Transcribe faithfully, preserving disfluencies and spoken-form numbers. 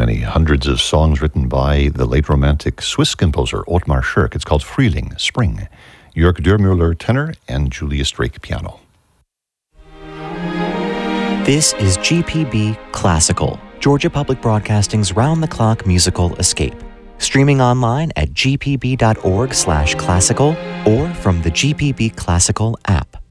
many hundreds of songs written by the late Romantic Swiss composer Ottmar Schirk. It's called Frühling, Spring. Jörg Dürmüller, tenor, and Julius Drake, piano. This is G P B Classical, Georgia Public Broadcasting's round-the-clock musical escape. Streaming online at g p b dot org slash classical or from the G P B Classical app.